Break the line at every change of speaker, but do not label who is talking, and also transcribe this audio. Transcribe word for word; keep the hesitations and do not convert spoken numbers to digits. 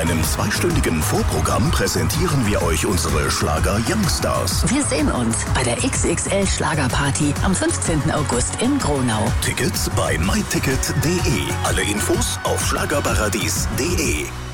einem zweistündigen Vorprogramm präsentieren wir euch unsere Schlager Youngstars.
Wir sehen uns bei der X X L Schlagerparty am fünfzehnten August in Gronau.
Tickets bei myticket punkt de. Alle Infos auf schlagerparadies punkt de.